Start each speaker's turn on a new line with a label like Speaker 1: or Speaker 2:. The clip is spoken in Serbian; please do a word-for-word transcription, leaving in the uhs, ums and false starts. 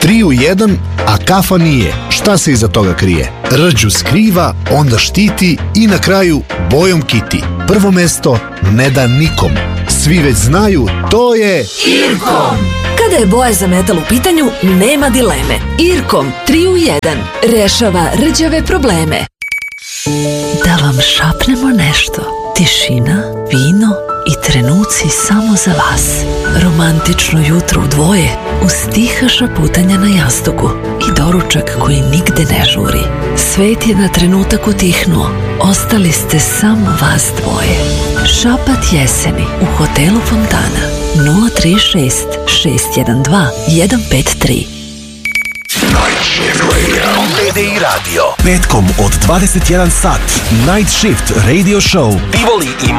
Speaker 1: Tri u jedan, a kafa nije. Šta se iza toga krije? Rđu skriva, onda štiti i na kraju bojom kiti. Prvo mesto ne da nikom. Svi već znaju, to je Irkom.
Speaker 2: Kada je boja za metal u pitanju, nema dileme. Irkom tri u jedan rešava rđave probleme. Da vam šapnemo nešto. Tišina, vino i trenuci samo za vas. Romantično jutro u dvoje uz tiha šaputanja na jastuku i doručak koji nigde ne žuri. Svet je na trenutak utihnuo. Ostali ste samo vas dvoje. Šapat jeseni u hotelu Fontana. nula tri šest šest jedan dva jedan pet tri.
Speaker 3: Night Shift Radio. P D I Radio. Petkom od dvadeset jedan sat. Night Shift Radio Show. Tivoli i